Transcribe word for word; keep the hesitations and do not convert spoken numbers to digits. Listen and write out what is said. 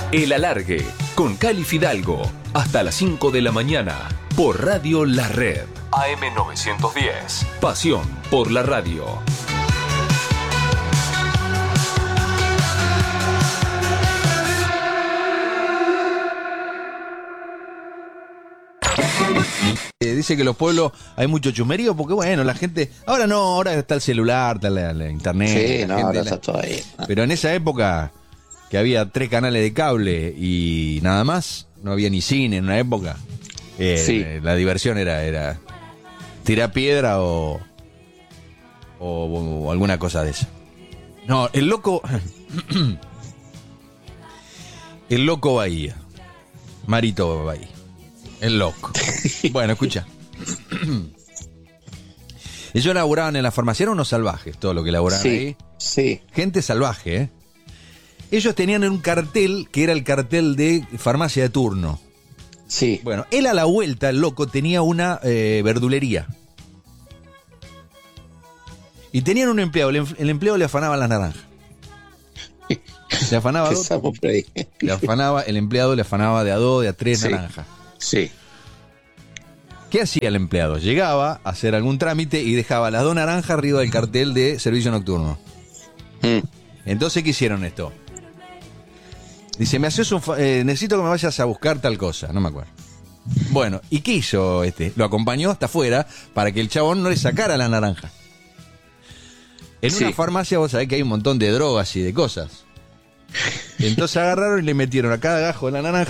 El Alargue, con Cali Fidalgo, hasta las cinco de la mañana, por Radio La Red. A M novecientos diez, pasión por la radio. Eh, dice que en los pueblos hay mucho chusmerío porque, bueno, la gente... Ahora no, ahora está el celular, está la, la internet. Sí, la no, gente, ahora la... está todo ahí. Pero en esa época, que había tres canales de cable y nada más, no había ni cine en una época, eh, Sí. eh, la diversión era, era tirar piedra o, o, o alguna cosa de esa. No, el loco... el loco Bahía. Marito Bahía. El loco. Bueno, escucha. Ellos laburaban en la farmacia, eran unos salvajes, todo lo que laburaban Sí, ahí. sí. Gente salvaje, ¿eh? Ellos tenían un cartel que era el cartel de farmacia de turno. Sí. Bueno, él a la vuelta, el loco, tenía una eh, verdulería. Y tenían un empleado, el, em- el empleado le afanaba las naranjas. Le afanaba dos, Empezamos por ahí. le afanaba, el empleado le afanaba de a dos, de a tres Sí. naranjas. Sí. ¿Qué hacía el empleado? Llegaba a hacer algún trámite y dejaba las dos naranjas arriba del cartel de servicio nocturno. Mm. Entonces, ¿qué hicieron esto? Dice, me haces un fa- eh, necesito que me vayas a buscar tal cosa, no me acuerdo. Bueno, ¿y qué hizo este? Lo acompañó hasta afuera para que el chabón no le sacara la naranja. En Sí. una farmacia vos sabés que hay un montón de drogas y de cosas. Entonces agarraron y le metieron a cada gajo de la naranja